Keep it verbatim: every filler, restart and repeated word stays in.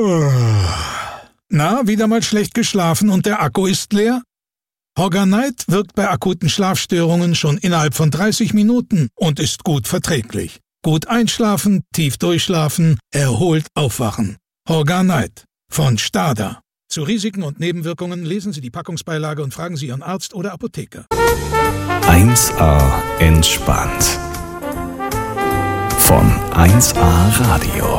Na, wieder mal schlecht geschlafen und der Akku ist leer? Horganite wirkt bei akuten Schlafstörungen schon innerhalb von dreißig Minuten und ist gut verträglich. Gut einschlafen, tief durchschlafen, erholt aufwachen. Horganite von Stada. Zu Risiken und Nebenwirkungen lesen Sie die Packungsbeilage und fragen Sie Ihren Arzt oder Apotheker. eins A entspannt. Von eins A Radio.